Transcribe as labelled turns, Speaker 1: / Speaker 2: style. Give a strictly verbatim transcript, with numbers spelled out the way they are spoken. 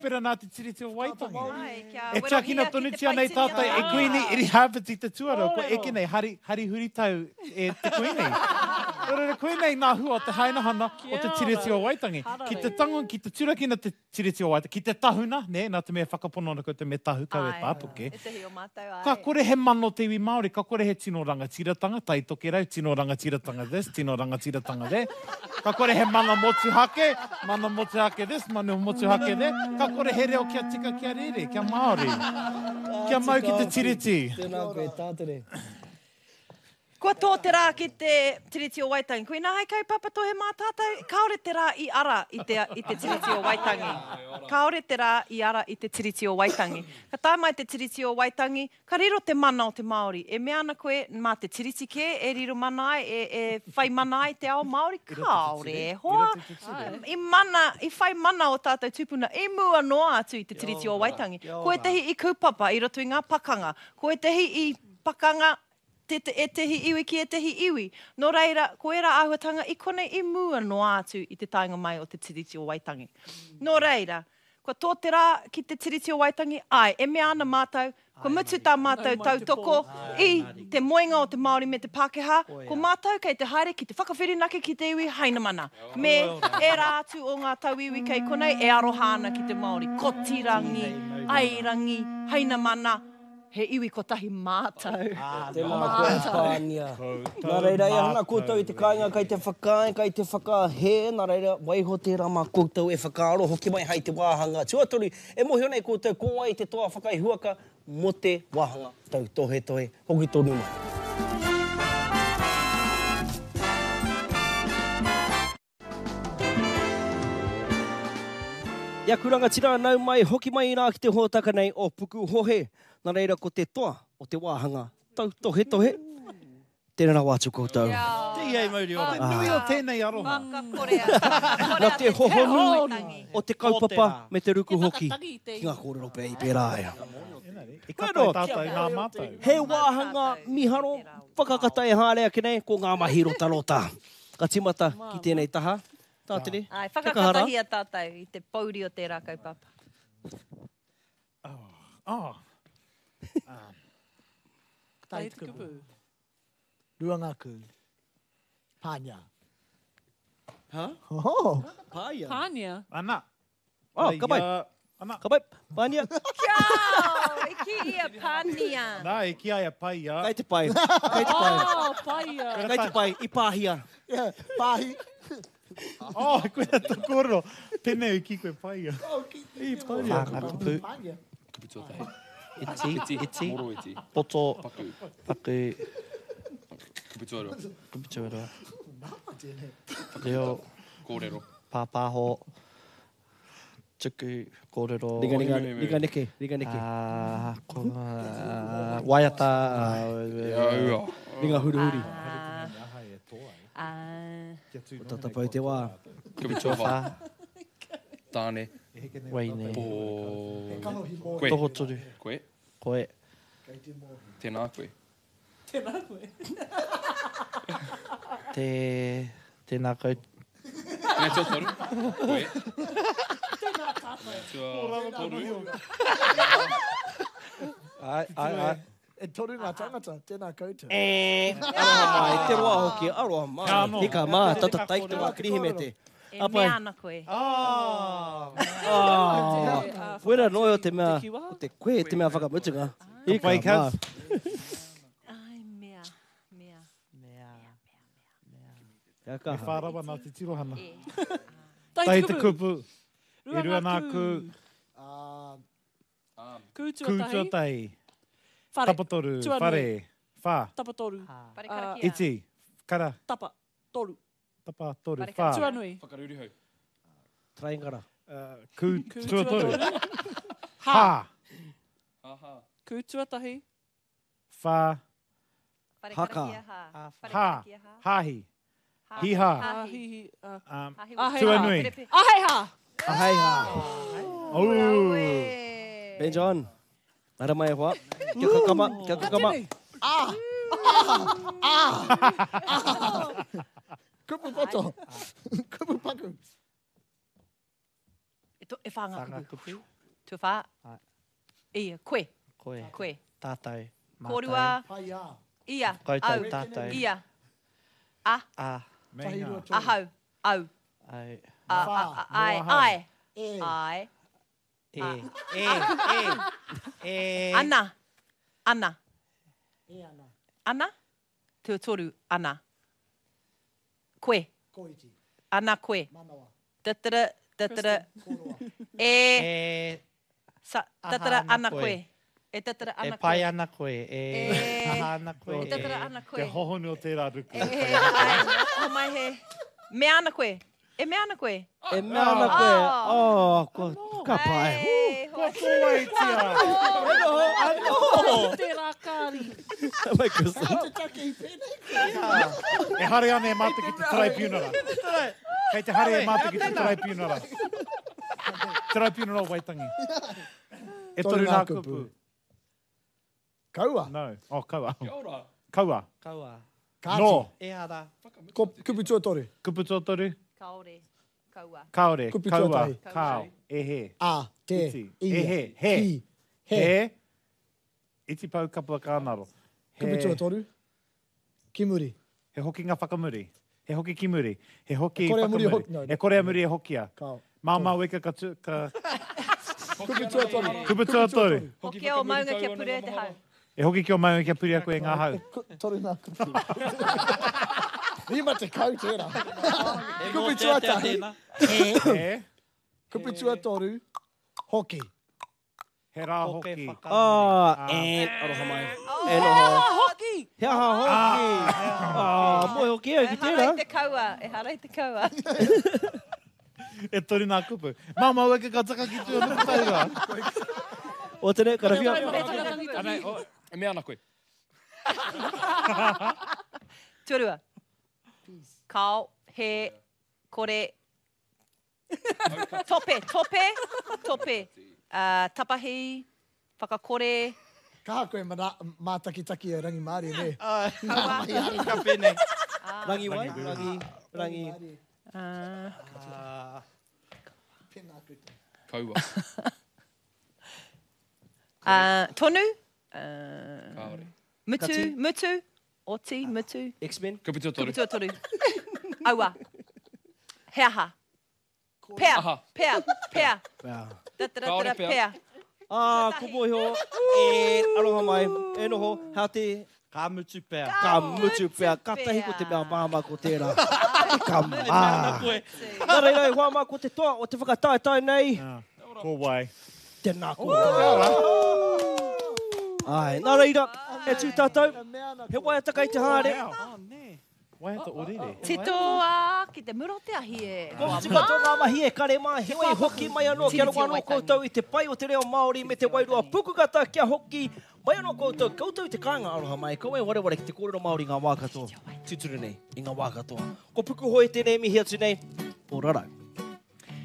Speaker 1: pera nā te tiriti o Waitangi.
Speaker 2: Ai, kia
Speaker 1: E tākina tonitia nei tātai, e koini iri Harvard i te tuaro, ko eke nei hari, hari huri tau e te koini. Ora koe nei nā hua te hainahana o te tiriti o Waitangi. Ki te tango, ki te turakina te tiriti o Waitangi, ki te tahuna, ne, nā te mea whakaponona ko te me tahu kau e tāpuke.
Speaker 2: E te hi o mātou, ai.
Speaker 1: Ka kore he mano te iwi Māori, ka kore he tino rangatiratanga, tai toke rau, tino rangatiratanga this, tino rangatiratanga there. Ka kore he mana motuhake, mana motuhake this, mana motuhake there. Ka kore he reo kia tika kia rere, kia Māori. Kia mau ki te tiriti.
Speaker 3: Tēnā koe, tātere.
Speaker 2: Kua tō te rā ki te tiriti o Waitangi. Koe nā hei kai papa tō he mātātou. Kaore te rā i ara i te, i te tiriti o Waitangi. Kaore te rā i ara i te tiriti o Waitangi. Ka tā mai te tiriti o Waitangi, ka riro te mana o te Māori. E mea ana koe, mā te tiriti ke, e riro mana ai, e, e whai mana ai te ao Māori. Kaore e hoa. I mana, i whai mana o tātou tupuna. E mua noa atu i te tiriti o Waitangi. Koe tehi i kaupapa i roto i ngā pakanga. Koe tehi i pakanga te, te, e tehi iwi ki e tehi iwi. Nō reira, ko era āhuatanga i konei i mua no atu i te tainga mai o te tiriti o Waitangi. Nō reira, ko tō te rā ki te tiriti o Waitangi, ai, e mea ana mātou, ko mutu tā mātou tautoko i te moenga o te Māori me te Pākehā, ko mātou kei te haere ki te whakawhirinake ki te iwi hainamana. Me e rā atu o ngā tau iwi kei konei e arohana ki te Māori. Kotirangi, airangi, hainamana, he iwi ko tahi mātou.
Speaker 3: Tēnā koe pānia. Nā reira, e hana koutou i te kāinga kai te whakae, kai te whakahe. Nā reira, waiho tērā mā koutou e whakaaro, hoki mai hei te wāhanga. Tuatori, e mohi nei koutou ko ai te toa whakai huaka mo te wāhanga. Tau tohe tohe, hoki tonu mai. Ia kuranga tira nau mai, hoki mai rā ki te hōtaka nei o Puku Hohe. Nā reira ko te toa o te wāhanga. Tau tohe tohe. Tēnā rā wātu koutou.
Speaker 1: Te iei mauri ora. Nui o tēnei aroha.
Speaker 3: Nā te hohonu o te kaupapa me te ruku hoki. Ki ngā kōrero pē i pērā ea.
Speaker 1: E katai tātou ngā mātou.
Speaker 3: He wāhanga miharo, whakakatai hārea ki nei, ko ngā mahiro tarota. Ka timata ki tēnei taha. Tātere,
Speaker 2: Ai, whakakatahia tātou i te pauri o tērā kaupapa.
Speaker 1: Oh.
Speaker 4: Um, Tai te kupu. Ruanga ku. Pānia.
Speaker 3: Ha?
Speaker 4: Oh.
Speaker 3: Pāia.
Speaker 5: Pānia.
Speaker 1: Ana.
Speaker 3: Oh, ka pai.
Speaker 1: Ana.
Speaker 3: Ka pai. Pānia.
Speaker 2: Kiao! E ki ia pānia.
Speaker 1: Nā, e ki ai a pai, ia.
Speaker 3: Kai te pai. Kai te pai.
Speaker 5: Oh, paia.
Speaker 3: Kai te pai. I pāhia.
Speaker 4: Yeah, pāhi.
Speaker 1: Oh, koe a tō koro. Pene i ki koe pai, ia.
Speaker 3: I pāhia.
Speaker 4: Kupu. Pānia.
Speaker 6: Kupu tōtai.
Speaker 3: Iti, iti,
Speaker 6: Moro iti.
Speaker 3: poto,
Speaker 6: Paku.
Speaker 3: paku,
Speaker 6: Kupu tōro.
Speaker 3: kupu tuara. Reo,
Speaker 6: Kōrero.
Speaker 3: pāpāho, tuku, kōrero. Ringa, ringa, ringa neke, ringa neke. Ah, ko, ah, waiata,
Speaker 6: Ia.
Speaker 3: ringa huri huri.
Speaker 2: Ah.
Speaker 3: O tata pau te wā.
Speaker 6: Kupu tōwha. Tāne.
Speaker 3: Waine.
Speaker 6: Po... Koe.
Speaker 3: Toho toru.
Speaker 6: Koe.
Speaker 3: Koe.
Speaker 6: Tēnā koe.
Speaker 5: Tēnā koe.
Speaker 3: Te... Tēnā kau.
Speaker 6: Tēnā tua toru. Koe.
Speaker 5: Tēnā tātou.
Speaker 6: Tua toru.
Speaker 3: Ai, ai, ai.
Speaker 4: E toru ngā tangata, tēnā koutou.
Speaker 3: E, aroha mai, te roa hoki, aroha mai.
Speaker 1: Ka anō.
Speaker 3: Hika mā, tata tai te wā kirihimete.
Speaker 2: E
Speaker 3: Apai.
Speaker 2: mea ana koe.
Speaker 1: Ah.
Speaker 3: Ah, Wera noi o te mea,
Speaker 5: Te kiwa?
Speaker 3: o te koe, te mea whakamutunga. Hika
Speaker 1: pai,
Speaker 3: mā.
Speaker 1: Kaz.
Speaker 2: Ai, mea, mea.
Speaker 3: Mea, mea. Kia
Speaker 1: E
Speaker 3: kaha.
Speaker 1: whārawa nā te tirohana.
Speaker 2: E.
Speaker 1: Tai te kupu. I
Speaker 5: Rua
Speaker 1: rua
Speaker 5: ngā
Speaker 1: nā
Speaker 5: ku.
Speaker 1: ku.
Speaker 4: Uh,
Speaker 5: Kūtuatahi.
Speaker 1: Kūtuatai.
Speaker 5: Whare.
Speaker 1: Tapatoru.
Speaker 5: Tuanui.
Speaker 1: Whare. Whā.
Speaker 5: Tapatoru.
Speaker 2: Parikarakia.
Speaker 1: Iti. Kara.
Speaker 5: Tapa. Toru.
Speaker 1: Tapa. Toru.
Speaker 2: Parikarakia.
Speaker 1: Whā.
Speaker 5: Tuanui.
Speaker 6: Whakaruri hau.
Speaker 3: Traingara.
Speaker 1: Uh, Kū.
Speaker 5: Kūtuatoru.
Speaker 1: Tuatoru.
Speaker 5: Ha.
Speaker 1: Hā.
Speaker 6: Aha.
Speaker 5: Kūtuatahi.
Speaker 1: Whā.
Speaker 2: Parikarakia ha.
Speaker 1: Hā.
Speaker 2: Parikarakia ha.
Speaker 1: Hāhi.
Speaker 2: Ha.
Speaker 1: Hiha.
Speaker 5: Ah,
Speaker 2: Hahi.
Speaker 5: hi, hi. ah.
Speaker 1: Um,
Speaker 2: Hahi.
Speaker 5: Ahei
Speaker 1: Tuanui.
Speaker 5: ha.
Speaker 2: Perepe.
Speaker 5: Ahei ha.
Speaker 3: Ahai ha.
Speaker 1: Oh.
Speaker 2: Raue.
Speaker 3: Ben John. Nara mai hoa. Kia kakama. Kia kakama.
Speaker 4: ah! Kupu poto. Kupu paku.
Speaker 2: E to- e whanga
Speaker 3: Whanga
Speaker 2: kupu.
Speaker 3: kupu.
Speaker 2: Tuwha.
Speaker 1: Ai.
Speaker 2: Ia, koe.
Speaker 7: Koe.
Speaker 2: Koe.
Speaker 7: Tātou.
Speaker 2: Korua.
Speaker 4: Pai ā.
Speaker 2: Ia.
Speaker 7: Koutou
Speaker 2: Au.
Speaker 7: tātou.
Speaker 2: Ia. A.
Speaker 7: A.
Speaker 4: Tahirua tō.
Speaker 2: Ahau. Au.
Speaker 7: Ai.
Speaker 2: A.
Speaker 4: Wha.
Speaker 2: a- Ai.
Speaker 1: Moa hau.
Speaker 2: Ai.
Speaker 4: E.
Speaker 2: Ai.
Speaker 7: E. E. E. E.
Speaker 2: Ana. Ana.
Speaker 4: E ana.
Speaker 2: Ana. Te toru. Ana. Koe.
Speaker 4: Koiti.
Speaker 2: Ana koe.
Speaker 4: Manawa.
Speaker 2: Tatara. Tatara.
Speaker 4: Koroa.
Speaker 2: E.
Speaker 7: E.
Speaker 2: Sa.
Speaker 7: Aha
Speaker 2: Tatara
Speaker 7: ana
Speaker 2: ana
Speaker 7: koe.
Speaker 2: koe. E tatara
Speaker 7: E
Speaker 2: ana
Speaker 7: pai
Speaker 2: koe.
Speaker 7: ana koe. E.
Speaker 2: E.
Speaker 7: Aha ana koe.
Speaker 2: E tatara ana koe.
Speaker 1: Te hohoni o tērā ruku.
Speaker 2: E he. Ai. O mai he. Me ana koe. E me ana koe.
Speaker 3: E mea ana koe. Oh, ko, ka pai.
Speaker 2: Ai.
Speaker 1: Ko koe tia.
Speaker 5: Oh, tērā kāri.
Speaker 3: Mai kusa.
Speaker 4: Te take i pēnei.
Speaker 1: E hare ana e mātu ki te tarai piunara. Kei te hare e mātu ki te tarai piunara. Tarai piunara o Waitangi. E toru nā kupu.
Speaker 4: Kaua.
Speaker 1: No. Oh, kaua.
Speaker 6: Kia ora.
Speaker 1: Kaua.
Speaker 7: Kaua.
Speaker 4: Kāti.
Speaker 1: No.
Speaker 7: E ara.
Speaker 4: Ko kupu tuatoru.
Speaker 1: Kupu tōtoru.
Speaker 2: Kaore. Kaua.
Speaker 1: Kaore.
Speaker 4: Kupu
Speaker 1: Kaua.
Speaker 4: tuatahi.
Speaker 1: Kao. E he.
Speaker 4: A. Te.
Speaker 1: Iti.
Speaker 4: Ia.
Speaker 1: E he. He.
Speaker 4: Ki. He.
Speaker 1: He. Iti pau kapua kānaro.
Speaker 4: Kupu tuatoru. Kimuri.
Speaker 1: He hoki ngā whakamuri. He hoki kimuri. He hoki
Speaker 4: E korea muri
Speaker 1: whakamuri.
Speaker 4: hoki- no,
Speaker 1: E korea muri e hokia.
Speaker 4: Kao.
Speaker 1: Mau mau weka ka... tu- ka
Speaker 4: Kupu tuatoru.
Speaker 1: kupu tuatoru.
Speaker 2: Hoki o maunga kia pure e te hau.
Speaker 1: E hoki ki o mai kia puri aku e ngā hau.
Speaker 4: Ku- Toru nā kupu. Rima te kau tērā. Kupu tuatahi. He.
Speaker 1: E.
Speaker 4: Kupu tuatoru. Hoki.
Speaker 1: He rā
Speaker 7: Hoke
Speaker 1: hoki.
Speaker 7: whaka.
Speaker 3: Ah, e. Aroha mai. E noho.
Speaker 5: Hoki!
Speaker 3: He aha hoki. Ah, moe hoki au
Speaker 2: E
Speaker 3: ki
Speaker 2: harai
Speaker 3: tērā.
Speaker 2: te kaua. E harai te kaua.
Speaker 1: E toru nā kupu. Mau mau weka ka taka ki tu nuku tauga.
Speaker 3: O tene, karawhia.
Speaker 1: Anei, o-
Speaker 6: E mea ana koe.
Speaker 2: Turua. Kao. He. Kore. Tope. Tope. Tope. Uh, tapahi. Whakakore.
Speaker 4: Kaha koe mara, mātaki-taki e rangi Māori, ne?
Speaker 7: Ka pene.
Speaker 3: Rangi wai, rangi, rangi.
Speaker 2: Uh,
Speaker 7: Ah.
Speaker 6: Kaua.
Speaker 2: uh, tonu. Uh,
Speaker 6: Kāore.
Speaker 2: mutu.
Speaker 3: Kati.
Speaker 2: Mutu. Oti. Mutu.
Speaker 3: X-Men.
Speaker 6: Kupu tuatoru.
Speaker 2: Kuputua toru. Aua. He aha. Pea.
Speaker 6: Aha.
Speaker 2: Pea. Pea.
Speaker 6: Kaore
Speaker 2: Tatara
Speaker 6: pea.
Speaker 2: pea.
Speaker 3: Ah, kumo iho. E, aroha mai. E noho, hea te
Speaker 7: Ka mutu pēr.
Speaker 3: ka mutu pēr. Ka tahi ko te mea māma ko tērā. Ka mā.
Speaker 7: Koe.
Speaker 3: Nā reira, e hoa mā ko te toa o te whakatae tai nei.
Speaker 1: Ko wai.
Speaker 3: Tēnā ko. Ai, nā reira, e tū tātou. He waiataka i te hāre.
Speaker 1: Oh, ne. Wai hata orere.
Speaker 2: Te toa ki te muro te ahi e.
Speaker 3: Ko tika tō ngā mahi e kare mā heoi hoki mai anō kia rongo anō koutou i te pai o te reo Māori me te wairua pukugata kia hoki mai anō koutou. Koutou i te kāinga aroha mai. Ko e ware ware ki te kōrero Māori ngā wā katoa. Tuturu nei i ngā wā katoa. Ko puku hoi tēnei mihi atu nei. O rarau.